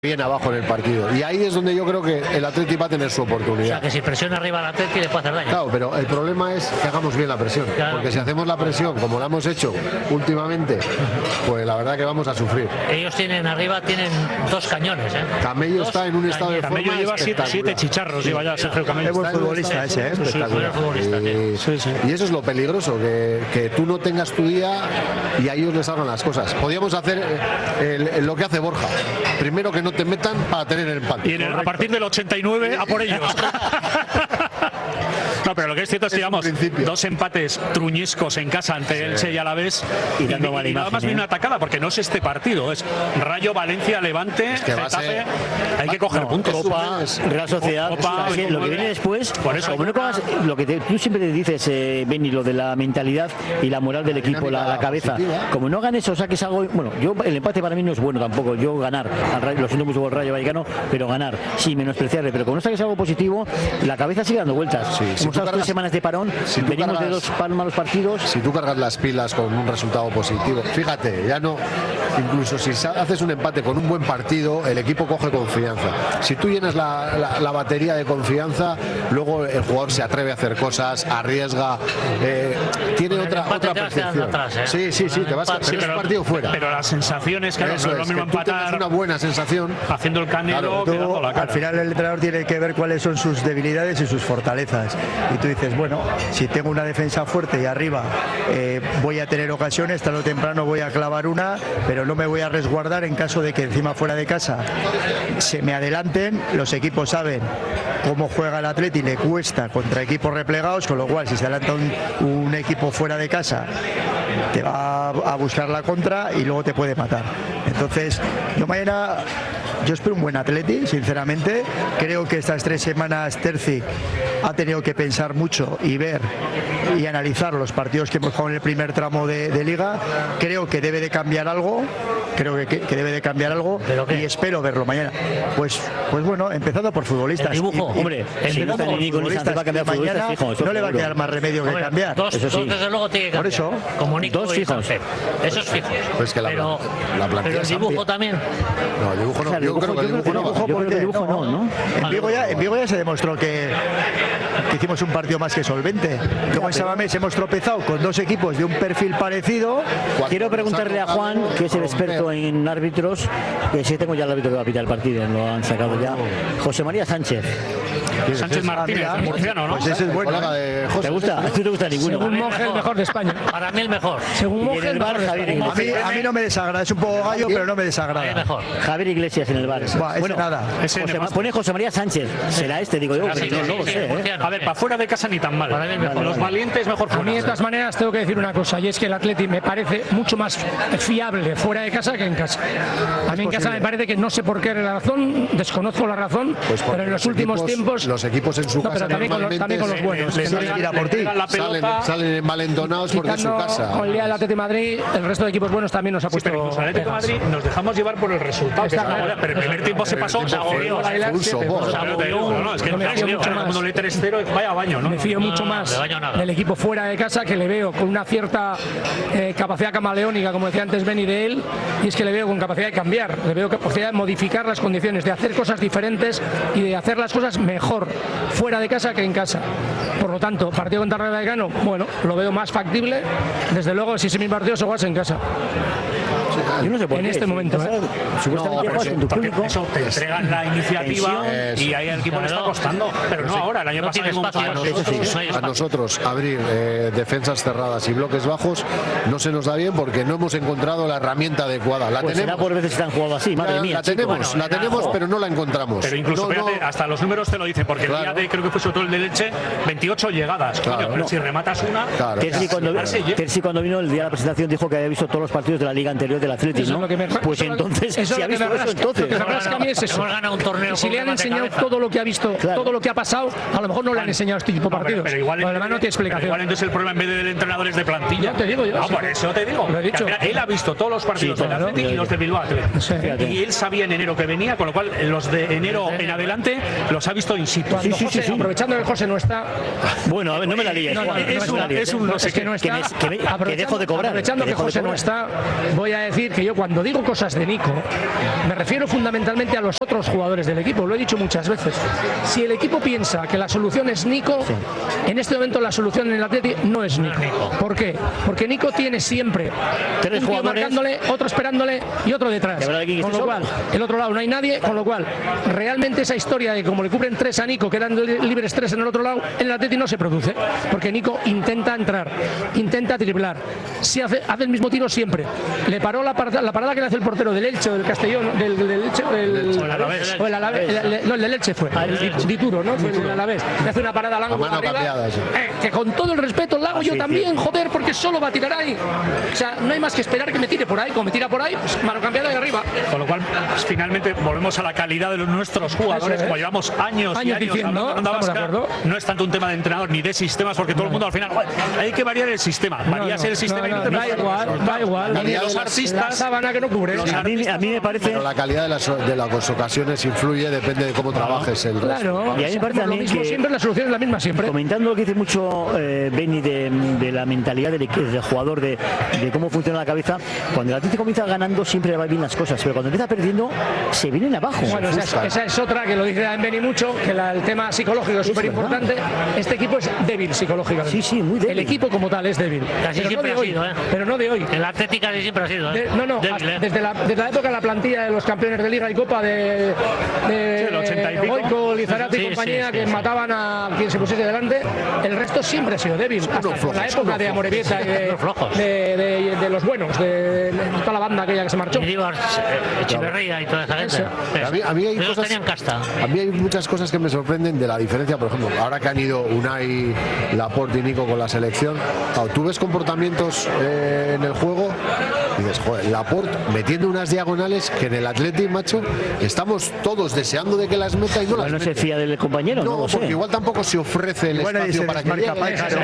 bien abajo en el partido, y ahí es donde yo creo que el Atleti va a tener su oportunidad. O sea, que si presiona arriba al Atleti le puede hacer daño. Claro, pero el problema es que hagamos bien la presión, porque si hacemos la presión como la hemos hecho últimamente, pues la verdad que vamos a sufrir. Ellos tienen arriba, tienen dos cañones, ¿eh? Camello está en un estado de forma Camello lleva 7 chicharros, lleva ya Sergio Camello. Es buen futbolista ese, ¿eh? Espectacular. Y eso es lo peligroso, que tú no tengas tu día y a ellos les hagan las cosas. Podríamos hacer lo que hace Borja, primero que no te metan para tener el empate. Y a partir del 89 a por ellos. No, pero lo que es cierto es que llevamos dos empates truñescos en casa ante Elche y Alavés y nada más bien una atacada, porque no es este partido, es Rayo, Valencia, Levante, Getafe, hay que coger puntos. Copa, Real Sociedad, Copa, es que lo que viene después, por eso como no cojas, lo que tú siempre te dices, Benny, lo de la mentalidad y la moral del equipo, la cabeza, como no ganes o saques algo, bueno, yo el empate para mí no es bueno tampoco, yo ganar, lo siento mucho por el Rayo Vallecano, pero ganar, sí, menospreciarle, pero como no saques algo positivo, la cabeza sigue dando vueltas. Hemos estado 3 semanas de parón, venimos de 2 malos partidos. Si tú cargas las pilas con un resultado positivo, fíjate, ya no, incluso si haces un empate con un buen partido, el equipo coge confianza. Si tú llenas la batería de confianza, luego el jugador se atreve a hacer cosas, arriesga, tiene otra percepción. Atrás, Sí, te vas a el partido fuera. Pero las sensaciones, claro, eso no es lo mismo empatar, una buena sensación haciendo el Canelo, claro, que dando la cara. Al final el entrenador tiene que ver cuáles son sus debilidades y sus fortalezas. Y tú dices, bueno, si tengo una defensa fuerte y arriba voy a tener ocasiones, tarde o temprano voy a clavar una, pero no me voy a resguardar en caso de que encima fuera de casa se me adelanten. Los equipos saben cómo juega el Atleti, le cuesta contra equipos replegados, con lo cual si se adelanta un equipo fuera de casa te va a buscar la contra y luego te puede matar. Entonces yo espero un buen Atleti, sinceramente. Creo que estas 3 semanas Terzi ha tenido que pensar mucho y ver y analizar los partidos que hemos jugado en el primer tramo de Liga. Creo que debe de cambiar algo. Creo que debe de cambiar algo y espero verlo mañana. Pues bueno, empezando por futbolistas. El dibujo, hombre, si no está ni con Santos va a cambiar mañana, fijo, no le va a quedar más remedio que cambiar. Dos, desde luego tiene que cambiar. Por eso, como Nico 2 fijos. Eso es fijo. Pues que la plantilla pero el dibujo también. No, el dibujo no. Yo creo que el dibujo no. En Vigo ya se demostró que hicimos un partido más que solvente. Luego en Samamés hemos tropezado con 2 equipos de un perfil parecido. Quiero preguntarle a Juan, que es el experto en árbitros, que sí tengo ya el árbitro que va a pitar el partido, lo han sacado ya. José María Sánchez. Sánchez Martínez, el murciano, ¿no? Pues ese es bueno. ¿Te gusta? ¿A ti no te gusta ninguno? Según Monge, el mejor de España. Para mí el mejor. Según Monge, el bar, Javier Iglesias. A mí no me desagrada, es un poco gallo, pero no me desagrada. Mejor. Javier Iglesias en el bar. Bueno, nada. Pone José María Sánchez. Será este, digo yo. No lo sé. A ver, para fuera de casa ni tan mal. Los valientes mejor fuera. A mí de todas maneras tengo que decir una cosa, y es que el Atleti me parece mucho más fiable fuera de casa que en casa. A mí en casa me parece que no sé por qué la razón, desconozco la razón, pero en los últimos tiempos los equipos en su casa también con los buenos. Salen envalentonados porque es su casa. Con el día del Atlético de Madrid, el resto de equipos buenos también nos ha puesto. Pero el Atlético de Madrid nos dejamos llevar por el resultado. Pero el primer tiempo se pasó, se agobió. No, es que cuando le 3-0, vaya baño, ¿no? Me fío mucho más del equipo fuera de casa, que le veo con una cierta capacidad camaleónica, como decía antes Benny de él, y es que le veo con capacidad de cambiar, le veo capacidad de modificar las condiciones, de hacer cosas diferentes y de hacer las cosas mejor fuera de casa que en casa. Por lo tanto, partido contra Rayo Vallecano, bueno, lo veo más factible. Desde luego, si es mi partido, se juega en casa. Yo no sé por en qué, este momento. Supuestamente juegas en tu público. Eso te entregan la iniciativa y ahí al equipo le está costando. Pero no ahora, el año pasado. A nosotros abrir defensas cerradas y bloques bajos no se nos da bien porque no hemos encontrado la herramienta adecuada. La pues tenemos. Será por veces que han jugado así, madre mía. La tenemos, pero no la encontramos. Pero incluso, fíjate, hasta los números te lo dicen, porque el día de, creo que fue sobre todo el de Leche, 28 llegadas. Pero si rematas una. Terzi cuando vino el día de la presentación dijo que había visto todos los partidos de la liga anterior del Atleti, ¿no? Pues entonces, si ha visto eso, entonces. Lo que me rasca a mí es eso. Y si le han enseñado todo lo que ha visto, todo lo que ha pasado, a lo mejor no le han enseñado este tipo de partidos. Pero igual además no tiene explicación. Igual entonces el problema en vez del entrenador es de plantilla. Ya te digo yo. No, por eso te digo. Lo he dicho. Él ha visto todos los partidos del Atleti y los de Bilbao Athletic. Y él sabía en enero que venía, con lo cual los de enero en adelante los ha visto in situ. Aprovechando que José no está. Bueno, a ver, no me la líes. Es un no sé qué. Que no está. Que dejo de cobrar. Aprovechando que José no está, voy a decir que yo cuando digo cosas de Nico, me refiero fundamentalmente a los otros jugadores del equipo, lo he dicho muchas veces. Si el equipo piensa que la solución es Nico, en este momento la solución en el Atleti no es Nico. ¿Por qué? Porque Nico tiene siempre tres un tío jugadores marcándole, otro esperándole y otro detrás. Con lo cual, el otro lado no hay nadie, con lo cual, realmente esa historia de que como le cubren 3 a Nico, quedan libres 3 en el otro lado, en el Atleti no se produce. Porque Nico intenta entrar, intenta driblar. Si hace el mismo tiro siempre. Le paró la parada que le hace el portero del Elche o del Castellón, del Elche, o el Alavés. No, el del Elche fue, el Dituro, ¿no? Fue el Alavés. Le hace una parada al ángulo arriba, que con todo el respeto la hago yo también, joder, porque solo va a tirar ahí. O sea, no hay más que esperar que me tire por ahí. Como me tira por ahí, pues mano cambiada de arriba. Con lo cual, pues, finalmente volvemos a la calidad de nuestros jugadores, como llevamos años y años diciendo, no es tanto un tema de entrenador ni de sistemas, porque todo el mundo al final hay que variar el sistema. Varías el sistema y no te da igual. Los artistas, la sábana que no cubre. A mí me parece. Pero la calidad de las ocasiones influye, depende de cómo trabajes el resto. Claro, y a mí me parece lo también mismo que siempre, la solución es la misma siempre. Comentando lo que dice mucho Benny de la mentalidad del jugador, de cómo funciona la cabeza, cuando el Atlético comienza ganando siempre le va bien las cosas, pero cuando empieza perdiendo se vienen abajo. Bueno, esa es otra que lo dice Benny mucho, que el tema psicológico es súper importante. Este equipo es débil psicológicamente. Sí, muy débil. El equipo como tal es débil. Casi siempre ha sido, pero no de hoy. El Atlético casi siempre ha sido. Débil, desde la época de la plantilla de los campeones de Liga y Copa de Goico, Lizarate y compañía, que mataban a quien se pusiese delante, el resto siempre ha sido débil. Hasta la época de Amorebieta y de los buenos, de toda la banda aquella que se marchó. Y Echeverría y toda esa gente. A mí hay cosas, tenían casta. A mí hay muchas cosas que me sorprenden de la diferencia, por ejemplo, ahora que han ido Unai, Laporte y Nico con la selección, tú ves comportamientos en el juego y dices, joder, Laporte metiendo unas diagonales que en el Atleti, macho, estamos todos deseando de que las meta y no las mete. ¿No se fía del compañero? No, porque igual tampoco se ofrece el espacio para que llegue.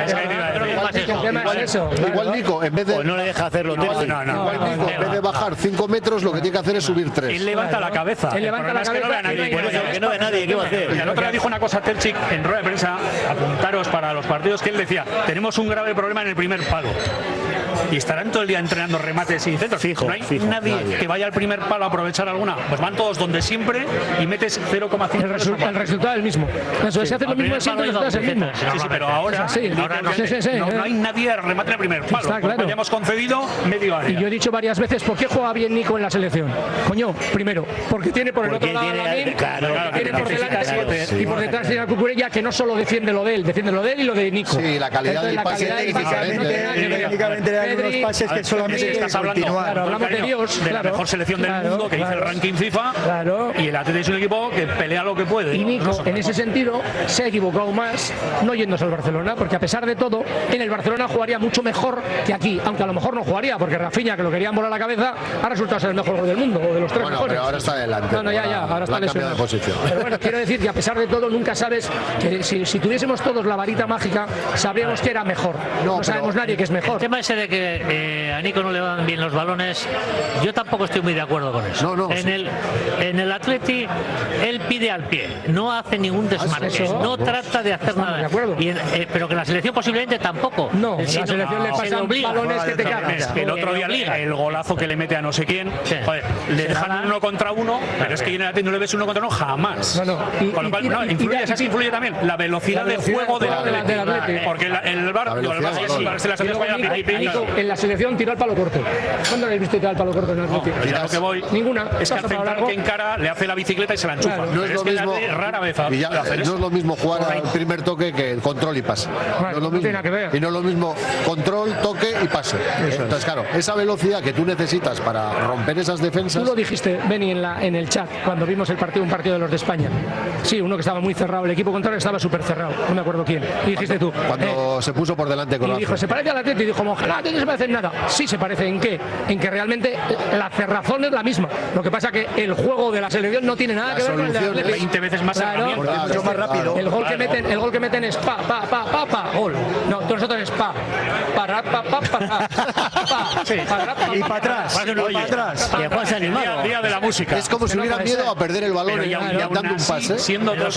Igual Nico, en vez de... Pues no le deja hacerlo. Igual Nico, en vez de bajar 5 metros, lo que tiene que hacer es subir 3. Él levanta la cabeza. Él levanta la cabeza. Que no ve nadie, ¿qué va a hacer? Y el otro día dijo una cosa Telchik en rueda de prensa, apuntaros para los partidos, que él decía, tenemos un grave problema en el primer palo. Y estarán todo el día entrenando remates y centros. No hay nadie que vaya al primer palo a aprovechar alguna. Pues van todos donde siempre y metes 0,5. El resultado es el mismo. Eso, si haces lo mismo siempre, el resultado es el mismo. Sí, pero ahora no hay nadie a remate en el primer palo. Está claro. Ya hemos concedido medio área. Y yo he dicho varias veces, ¿por qué juega bien Nico en la selección? Coño, primero, porque tiene por el otro lado a Lamin, tiene por delante y por detrás tiene a Cucurella, que no solo defiende lo de él y lo de Nico. Sí, la calidad del pase es diferente. Hay unos pases que solamente estás hablando. Claro, hablamos de Dios, de la mejor selección del mundo, que dice el ranking FIFA. Y el Atleti es un equipo que pelea lo que puede. Y Nico, en ese sentido, se ha equivocado más no yéndose al Barcelona, porque a pesar de todo, en el Barcelona jugaría mucho mejor que aquí, aunque a lo mejor no jugaría, porque Rafinha, que lo querían volar la cabeza, ha resultado ser el mejor del mundo, o de los 3 mejores. Pero ahora está adelante. Ahora está lesionado de posición. Pero bueno, quiero decir que a pesar de todo, nunca sabes que si tuviésemos todos la varita mágica, sabríamos que era mejor. No sabemos nadie que es mejor. El tema ese de que a Nico no le van bien los balones, yo tampoco estoy muy de acuerdo con eso. En el Atleti, él pide al pie, no hace ningún desmarque, no trata de hacer nada. De acuerdo. Pero que la selección posiblemente tampoco. No, la selección le pasan balones que te cagas. El otro día el golazo que le mete a no sé quién, joder, le dejan 1 contra 1, pero es que en el Atleti no le ves 1 contra 1 jamás. Con lo cual, influye también la velocidad de juego del Atleti. Porque el VAR, en la selección tira el palo corto. ¿Cuándo habéis visto tirar el palo corto en el Atleti? Lo que voy ninguna. Es que al central que encara le hace la bicicleta y se la enchufa. No es lo mismo, rara vez no es lo mismo jugar al primer toque que el control y pase. No es lo mismo. Y no es lo mismo control, toque y pase. Entonces, claro, esa velocidad que tú necesitas para romper esas defensas. Tú lo dijiste, Benny, en el chat, cuando vimos un partido de los de España. Sí, uno que estaba muy cerrado, el equipo contrario estaba súper cerrado. No me acuerdo quién. Y dijiste tú. Cuando se puso por delante con y dijo, ¿se parece al Atleti? Y dijo, ojalá, no se parece en nada. Sí, se parece. ¿En qué? En que realmente la cerrazón es la misma. Lo que pasa que el juego de la selección no tiene nada que ver con el de Atleti. 20 veces más mucho más rápido. El gol que meten es pa, gol. No, nosotros es pa, y para atrás. Día de la música. Es como si hubiera miedo a perder el balón y dando un pase. Siendo dos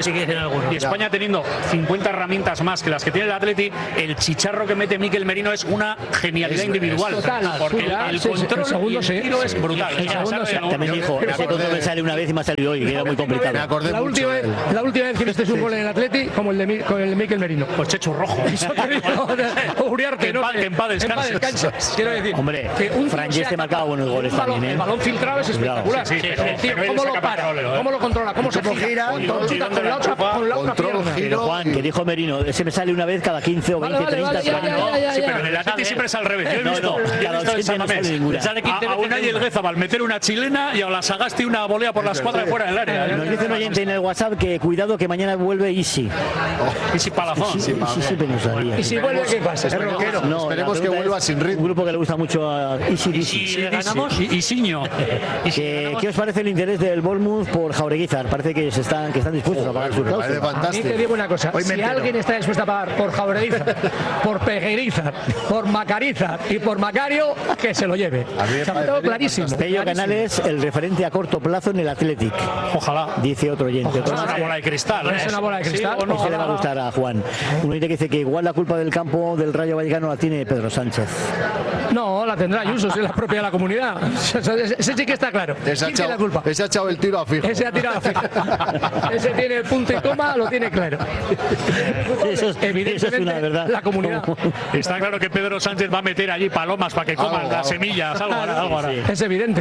y España teniendo 50 herramientas más que las que tiene el Atleti, el chicharro que mete Mikel Merino es una genialidad individual. Total, porque el control y el tiro es brutal. También dijo, ese control me sale una vez y me ha salido hoy, que era muy complicado. Me acordé la última vez que viste un gol en el Atleti, como el de Mikel Merino. Pues Chechu Rojo. Uriarte, ¿no? Que en paz descanse. Quiero decir, hombre, Fran te marcaba buenos goles también, ¿eh? El balón filtrado es espectacular. ¿Cómo lo para? ¿Cómo lo controla? ¿Cómo se gira? Con la otra pierna. Pero Juan, que dijo Merino, ese me sale una vez cada 15 o 20, 30 Sí, pero en el Atleti siempre es al revés. Yo he visto en San Mamés. A Unai Elguézabal meter una chilena y a la Sagasti una volea por la escuadra de fuera del área. Nos dice un oyente en el WhatsApp que cuidado que mañana vuelve Easy. Easy Palazón. ¿Y si vuelve qué pasa? Esperemos que vuelva sin ritmo. Un grupo que le gusta mucho a Easy. ¿Y si le ganamos? Isiño. ¿Qué os parece el interés del Bournemouth por Jaureguizar? Parece que están dispuestos a pagar su cláusula. A mí te digo una cosa, si alguien está dispuesto a pagar por Jaureguizar, por Peguerizar, por Macarizar y por Macario, que se lo lleve. Todo clarísimo. Pello Canales, el referente a corto plazo en el Athletic. Ojalá. Dice otro oyente. Es una bola de cristal. ¿Es una bola de cristal? ¿O se le va a gustar a Juan? Un oyente que dice que igual la culpa del campo del Rayo Vallecano la tiene Pedro Sánchez. No, la tendrá Ayuso, es la propia de la comunidad. Ese sí que está claro. ¿Quién tiene la culpa? Ese ha echado el tiro a fijo. Ese ha tirado a fijo. Ese tiene el punto y coma, lo tiene claro. Evidentemente, eso es una verdad. La comunidad. Está claro que Pedro Sánchez va a meter allí palomas para que coman las semillas. Algo hará. Es evidente.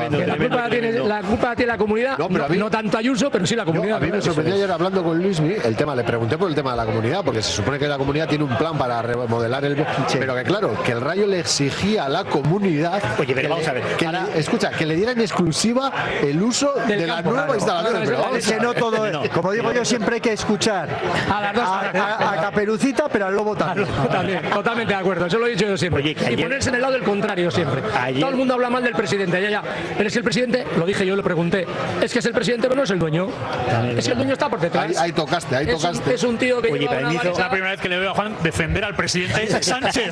La culpa tiene la comunidad. No tanto Ayuso, pero sí la comunidad. A mí me sorprendió ayer hablando con Luismi el tema. Le pregunté por el tema de la comunidad, porque se supone que la comunidad tiene un plan para remodelar el. Pero que claro, que el Rayo le exigía a la comunidad. Oye, pero vamos a ver. Escucha, que le diera en exclusiva el uso de la nueva instalación. Que no todo. Como digo yo, siempre hay que escuchar a Caperucita, pero al lobo también. Totalmente de acuerdo, eso lo he dicho yo siempre. Oye, y ponerse en el lado del contrario siempre. Todo el mundo habla mal del presidente, ya. Pero es el presidente, lo dije yo, lo pregunté. Es que es el presidente, pero no es el dueño. Es que el dueño está por detrás. Ahí tocaste. Es un tío que. Oye, es la primera vez que le veo a Juan defender al presidente Sánchez.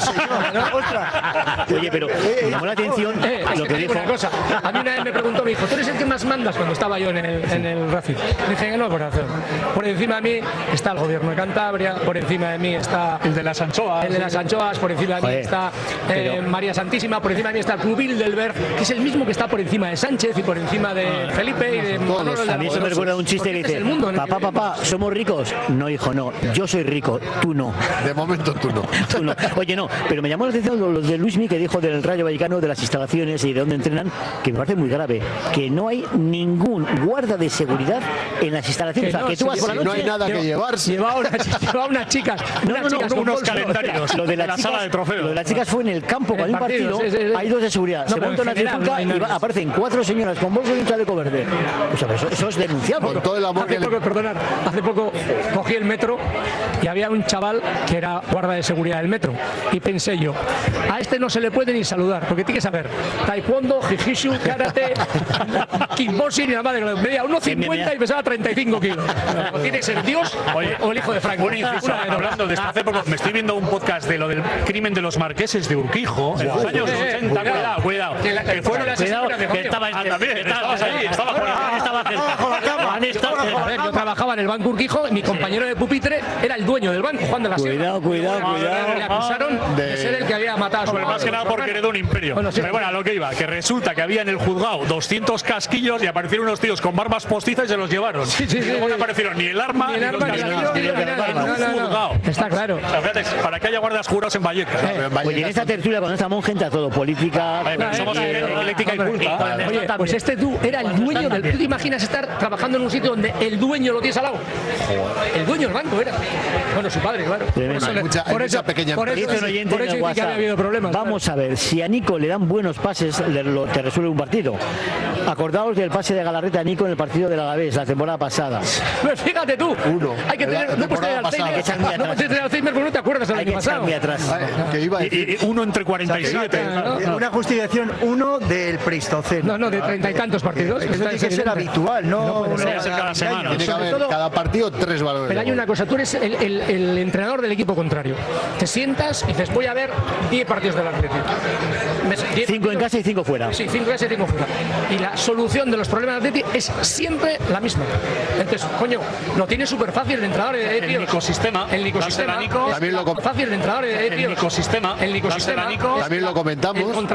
Oye, pero me llamó la atención lo que dijo. Una cosa. A mí una vez me preguntó, me dijo, ¿tú eres el que más mandas cuando estaba yo en el Racing? Dije que no, corazón. Por encima de mí está el gobierno de Cantabria, por encima de mí está el de las anchoas, por encima de mí está María Santísima, por encima de mí está el Club Bilderberg, que es el mismo que está por encima de Sánchez y por encima de Felipe y de Manolo. A mí eso me recuerda un chiste que dice, papá, ¿somos ricos? No, hijo, no. Yo soy rico, tú no. De momento tú no. Oye, no, pero me llamó la atención lo de Luismi que dijo del Rayo Vallecano, de las instalaciones y de dónde entrenan, que me parece muy grave, que no hay ningún guarda de seguridad en las instalaciones. Que no, o sea, que tú vas por la noche, no hay nada que llevarse. Llevaba unas chicas. Unos calendarios. Lo de la sala de trofeos. Lo de las chicas fue en el campo, cuando hay un partido, hay dos de seguridad. Se monta una trifulca y aparecen 4 señoras con bolso y un chaleco verde. O sea, eso es denunciable. Con todo el amor hace poco cogí el metro y había un chaval que era guarda de seguridad del metro. Y pensé yo, a este no se le puede ni saludar, porque tiene que saber taekwondo, jiu-jitsu, karate, kickboxing y la madre. Medía 1,50 y pesaba 35 kilos. O tiene que ser Dios o el hijo de Franco. Hablando de esto, hace poco me estoy viendo un podcast de lo del crimen de los marqueses de Urquijo en los años 80. Cuidado. Que fueron las que estabas ahí, estaba cerca. A ver, yo trabajaba en el Banco Urquijo y mi compañero de pupitre era el dueño del banco, Juan de la Sierra. Cuidado. Le acusaron de ser el que había matado a su más que nada porque heredó un imperio. Bueno, a lo que iba, que resulta que había en el juzgado 200 casquillos y aparecieron unos tíos con barbas postizas y se los llevaron. Sí. No aparecieron ni el arma ni los casquillos ni el juzgado. Está claro. O sea, fíjate, para que haya guardias jurados en Vallecas. Oye, en esta tertulia cuando estamos gente a todo, política, somos eléctrica y culta. Oye, pues este tú era el dueño del. ¿Tú te imaginas estar trabajando en un sitio donde el dueño lo tienes al lado? El dueño del banco era. Bueno, su padre, claro. Por eso que había habido problemas. Vamos a ver, si a Nico le dan buenos pases, te resuelve un partido. Acordaos del pase de Galarreta a Nico en el partido del Alavés la temporada pasada. Pues fíjate tú. Hay que tener. No puedes tener Alzheimer. No puedes tener Alzheimer porque no te acuerdas del año pasado. Uno entre 47. Una justificación, uno del Pleistoceno. No, de 30 y tantos partidos. Eso tiene que ser habitual, no cada semana. Tiene que haber cada partido 3 balones. Pero hay una cosa, tú eres el entrenador del equipo contrario. Te sientas y dices, voy a ver 10 partidos del Atlético. 5 en casa y 5 fuera. Sí, 5 en casa y 5 fuera. Y la solución de los problemas del Atlético es siempre la misma. Entonces, coño, lo tiene súper fácil el entrenador de el ecosistema. El ecosistema. También lo fácil el entrenador de el ecosistema. El ecosistema. También lo comentamos.